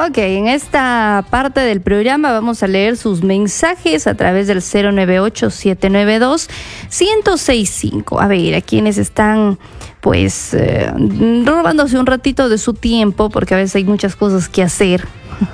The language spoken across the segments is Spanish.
Ok, en esta parte del programa vamos a leer sus mensajes a través del 098-792-1065. A ver, a quienes están pues robándose un ratito de su tiempo, porque a veces hay muchas cosas que hacer.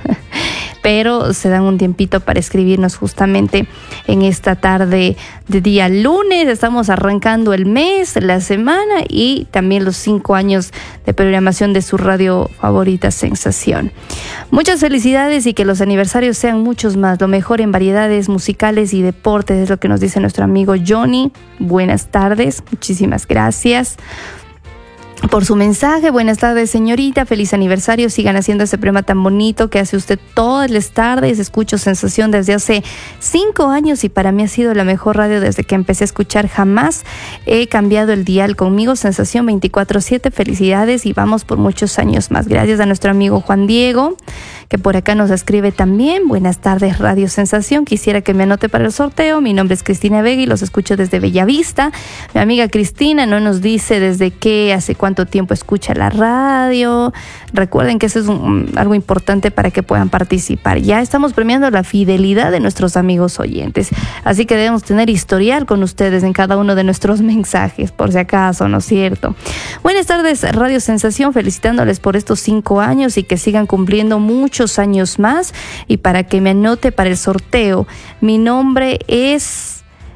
Pero se dan un tiempito para escribirnos justamente en esta tarde de día lunes. Estamos arrancando el mes, la semana y también los 5 años de programación de su radio favorita Sensación. Muchas felicidades y que los aniversarios sean muchos más. Lo mejor en variedades musicales y deportes es lo que nos dice nuestro amigo Johnny. Buenas tardes, muchísimas gracias por su mensaje. Buenas tardes, señorita, feliz aniversario, sigan haciendo ese programa tan bonito que hace usted todas las tardes. Escucho Sensación desde hace 5 años y para mí ha sido la mejor radio desde que empecé a escuchar. Jamás he cambiado el dial. Conmigo Sensación 24/7, felicidades y vamos por muchos años más. Gracias a nuestro amigo Juan Diego, que por acá nos escribe también. Buenas tardes, Radio Sensación. Quisiera que me anote para el sorteo. Mi nombre es Cristina Vega y los escucho desde Bellavista. Mi amiga Cristina no nos dice desde qué, hace cuánto tiempo escucha la radio. Recuerden que eso es algo importante para que puedan participar. Ya estamos premiando la fidelidad de nuestros amigos oyentes. Así que debemos tener historial con ustedes en cada uno de nuestros mensajes, por si acaso, ¿no es cierto? Buenas tardes, Radio Sensación. Felicitándoles por estos 5 años y que sigan cumpliendo muchos años más. Y para que me anote para el sorteo, mi nombre es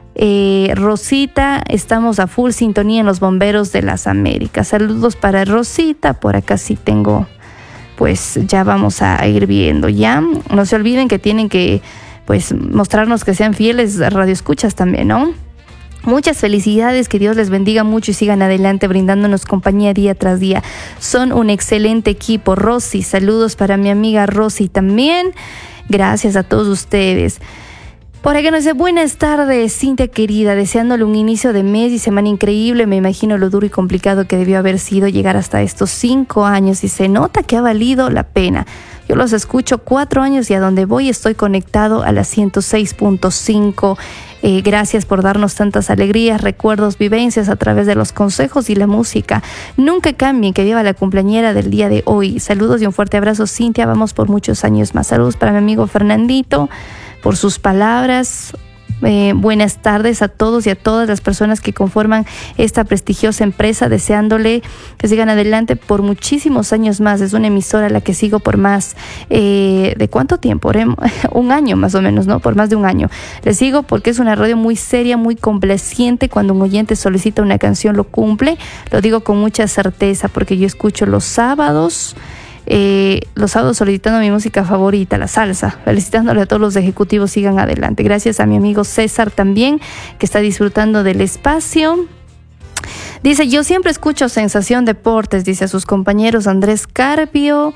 Rosita. Estamos a full sintonía en los Bomberos de las Américas. Saludos para Rosita. Por acá sí tengo, pues ya vamos a ir viendo. Ya no se olviden que tienen que pues mostrarnos que sean fieles radioescuchas también, ¿no? Muchas felicidades, que Dios les bendiga mucho y sigan adelante brindándonos compañía día tras día. Son un excelente equipo. Rosy, saludos para mi amiga Rosy también. Gracias a todos ustedes. Por acá nos dice, buenas tardes, Cintia querida, deseándole un inicio de mes y semana increíble. Me imagino lo duro y complicado que debió haber sido llegar hasta estos 5 años y se nota que ha valido la pena. Yo los escucho 4 años y a donde voy estoy conectado a la 106.5. Gracias por darnos tantas alegrías, recuerdos, vivencias a través de los consejos y la música. Nunca cambien, que viva la cumpleañera del día de hoy. Saludos y un fuerte abrazo, Cintia. Vamos por muchos años más. Saludos para mi amigo Fernandito por sus palabras. Buenas tardes a todos y a todas las personas que conforman esta prestigiosa empresa, deseándole que sigan adelante por muchísimos años más. Es una emisora a la que sigo por más ¿de cuánto tiempo? Un año más o menos, ¿no? Por más de un año. Le sigo porque es una radio muy seria, muy complaciente. Cuando un oyente solicita una canción lo cumple. Lo digo con mucha certeza porque yo escucho los sábados solicitando mi música favorita, la salsa, felicitándole a todos los ejecutivos, sigan adelante. Gracias a mi amigo César también, que está disfrutando del espacio. Dice, yo siempre escucho Sensación Deportes, dice a sus compañeros Andrés Carpio,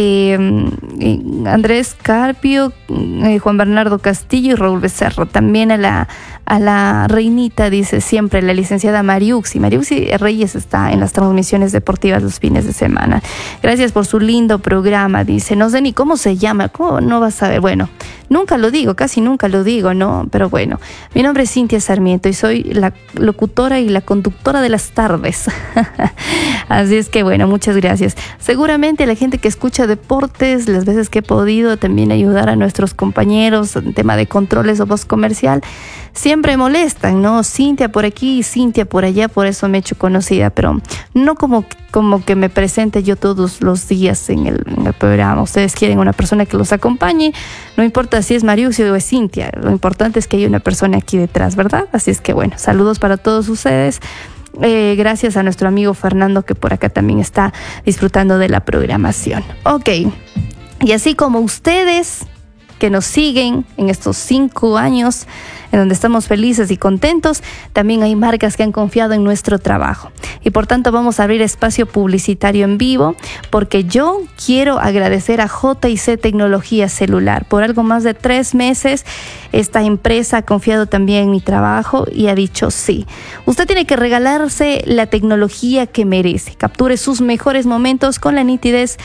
Juan Bernardo Castillo y Raúl Becerra. También a la reinita, dice siempre la licenciada Mariuxi Reyes está en las transmisiones deportivas los fines de semana. Gracias por su lindo programa, dice. No sé ni cómo se llama, ¿cómo no vas a ver? Bueno, nunca lo digo, casi nunca lo digo, ¿no? Pero bueno, mi nombre es Cintia Sarmiento y soy la locutora y la conductora de las tardes. Así es que bueno, muchas gracias. Seguramente la gente que escucha deportes, las veces que he podido también ayudar a nuestros compañeros en tema de controles o voz comercial, siempre molestan, ¿no? Cintia por aquí, Cintia por allá, por eso me he hecho conocida, pero no como que me presente yo todos los días en el programa. Ustedes quieren una persona que los acompañe, no importa si es Mariuxi o es Cintia, lo importante es que haya una persona aquí detrás, ¿verdad? Así es que bueno, saludos para todos ustedes. Gracias a nuestro amigo Fernando, que por acá también está disfrutando de la programación. Ok, y así como ustedes que nos siguen en estos 5 años en donde estamos felices y contentos, también hay marcas que han confiado en nuestro trabajo y por tanto vamos a abrir espacio publicitario en vivo, porque yo quiero agradecer a J&C Tecnología Celular. Por algo más de 3 meses esta empresa ha confiado también en mi trabajo y ha dicho sí, usted tiene que regalarse la tecnología que merece, capture sus mejores momentos con la nitidez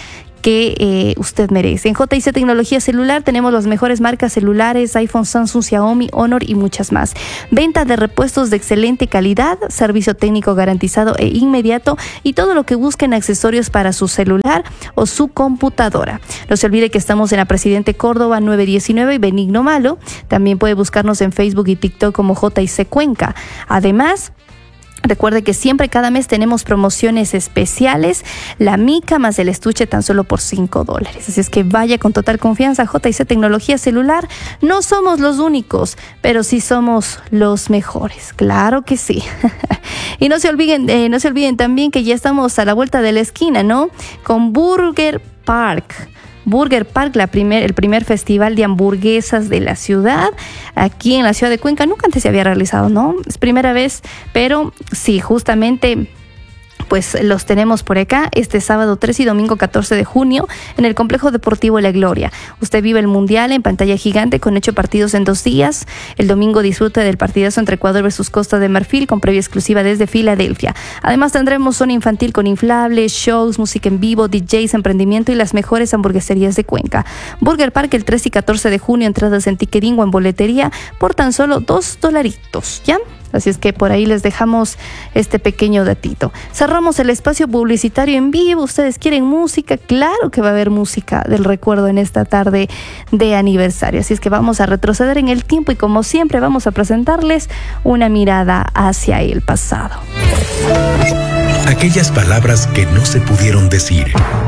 que usted merece. En JIC Tecnología Celular tenemos las mejores marcas celulares, iPhone, Samsung, Xiaomi, Honor y muchas más. Venta de repuestos de excelente calidad, servicio técnico garantizado e inmediato y todo lo que busquen accesorios para su celular o su computadora. No se olvide que estamos en la Presidente Córdoba 919 y Benigno Malo. También puede buscarnos en Facebook y TikTok como JIC Cuenca. Además, recuerde que siempre, cada mes, tenemos promociones especiales. La mica más el estuche tan solo por $5. Así es que vaya con total confianza a JIC Tecnología Celular. No somos los únicos, pero sí somos los mejores. Claro que sí. Y no se olviden también que ya estamos a la vuelta de la esquina, ¿no? Con Burger Park. Burger Park, el primer festival de hamburguesas de la ciudad, aquí en la ciudad de Cuenca. Nunca antes se había realizado, ¿no? Es primera vez, pero sí, justamente pues los tenemos por acá este sábado 3 y domingo 14 de junio en el Complejo Deportivo La Gloria. Usted vive el Mundial en pantalla gigante con 8 partidos en 2 días. El domingo disfruta del partidazo entre Ecuador versus Costa de Marfil con previa exclusiva desde Filadelfia. Además tendremos zona infantil con inflables, shows, música en vivo, DJs, emprendimiento y las mejores hamburgueserías de Cuenca. Burger Park el 3 y 14 de junio, entradas en Ticketing o en boletería por tan solo $2, ¿ya? Así es que por ahí les dejamos este pequeño datito. Cerramos el espacio publicitario en vivo. ¿Ustedes quieren música? Claro que va a haber música del recuerdo en esta tarde de aniversario. Así es que vamos a retroceder en el tiempo y, como siempre, vamos a presentarles una mirada hacia el pasado. Aquellas palabras que no se pudieron decir.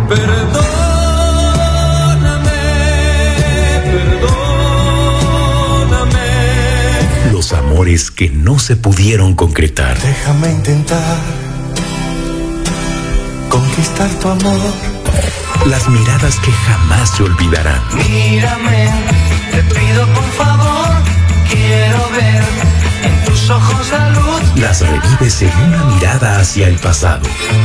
Los amores que no se pudieron concretar. Déjame intentar conquistar tu amor. Las miradas que jamás se olvidarán. Mírame, te pido por favor, quiero ver en tus ojos la luz. Las revives en una mirada hacia el pasado.